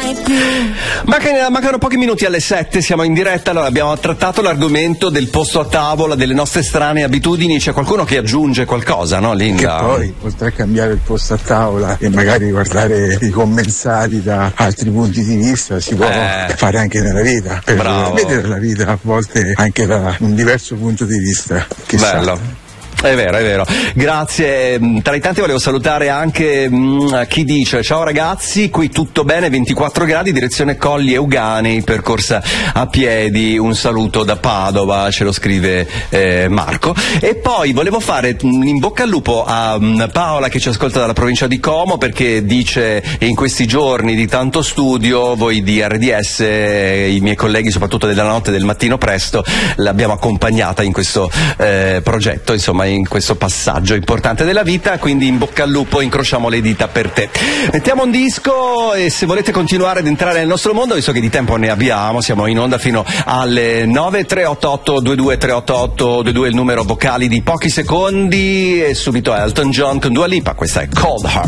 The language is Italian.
Mancano pochi minuti alle 7, siamo in diretta. Allora, abbiamo trattato l'argomento del posto a tavola, delle nostre strane abitudini. C'è qualcuno che aggiunge qualcosa, no, Linda? Che poi, oltre a cambiare il posto a tavola e magari guardare i commensali da altri punti di vista, si può fare anche nella vita, per vedere la vita a volte anche da un diverso punto di vista. Chissà. Bello. È vero. Grazie. Tra i tanti volevo salutare anche chi dice: ciao ragazzi, qui tutto bene, 24 gradi, direzione Colli Euganei, percorsa a piedi. Un saluto da Padova, ce lo scrive Marco. E poi volevo fare in bocca al lupo a Paola, che ci ascolta dalla provincia di Como, perché dice: in questi giorni di tanto studio, voi di RDS, i miei colleghi soprattutto della notte e del mattino presto, l'abbiamo accompagnata in questo progetto, insomma, in questo passaggio importante della vita, quindi in bocca al lupo, incrociamo le dita per te. Mettiamo un disco e se volete continuare ad entrare nel nostro mondo, visto che di tempo ne abbiamo, siamo in onda fino alle 9. 388 22 388 22 il numero vocali di pochi secondi, e subito Elton John con Dua Lipa. Questa è Cold Heart.